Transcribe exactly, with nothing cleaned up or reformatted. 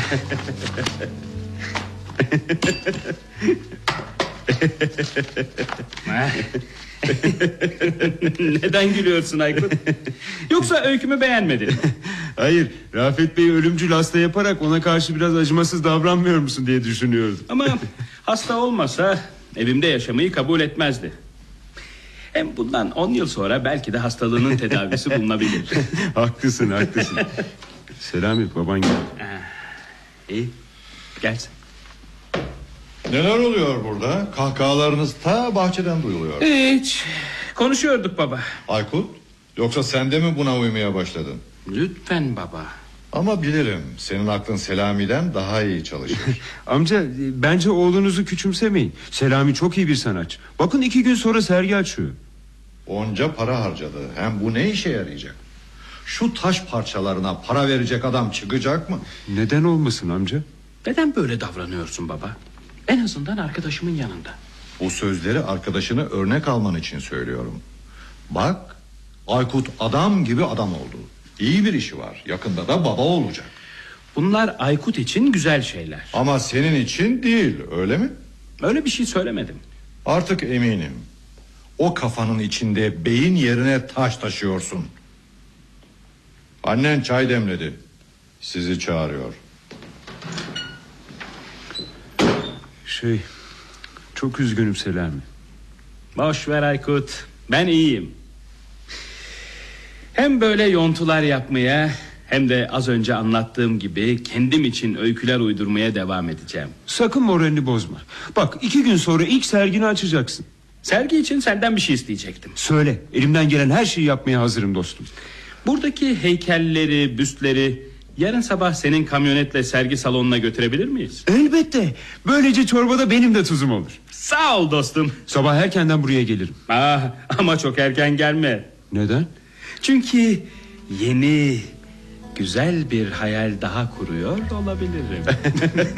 Neden gülüyorsun Aykut? Yoksa öykümü beğenmedin mi? Hayır, Rafet Bey ölümcül hasta yaparak ona karşı biraz acımasız davranmıyor musun diye düşünüyordum. Ama hasta olmasa evimde yaşamayı kabul etmezdi. Hem bundan on yıl sonra belki de hastalığının tedavisi bulunabilir. Haklısın, haklısın. Selami, baban geldi. İyi, gelsin. Neler oluyor burada? Kahkahalarınız ta bahçeden duyuluyor. Hiç, konuşuyorduk baba. Aykut, yoksa sen de mi buna uymaya başladın? Lütfen baba. Ama bilirim, senin aklın Selami'den daha iyi çalışır. Amca, bence oğlunuzu küçümsemeyin. Selami çok iyi bir sanatçı. Bakın iki gün sonra sergi açıyor. Onca para harcadı. Hem bu ne işe yarayacak? Şu taş parçalarına para verecek adam çıkacak mı? Neden olmasın amca? Neden böyle davranıyorsun baba? En azından arkadaşımın yanında. Bu sözleri arkadaşını örnek alman için söylüyorum. Bak, Aykut adam gibi adam oldu. İyi bir işi var. Yakında da baba olacak. Bunlar Aykut için güzel şeyler. Ama senin için değil, öyle mi? Öyle bir şey söylemedim. Artık eminim. O kafanın içinde beyin yerine taş taşıyorsun. Annen çay demledi. Sizi çağırıyor. Şey, çok üzgünüm Selami. Boş ver Aykut, ben iyiyim. Hem böyle yontular yapmaya, hem de az önce anlattığım gibi kendim için öyküler uydurmaya devam edeceğim. Sakın moralini bozma. Bak, iki gün sonra ilk sergini açacaksın. Sergi için senden bir şey isteyecektim. Söyle, elimden gelen her şeyi yapmaya hazırım dostum. Buradaki heykelleri, büstleri yarın sabah senin kamyonetle sergi salonuna götürebilir miyiz? Elbette. Böylece çorbada benim de tuzum olur. Sağ ol dostum. Sabah erkenden buraya gelirim. Ah, ama çok erken gelme. Neden? Çünkü yeni, güzel bir hayal daha kuruyor olabilirim.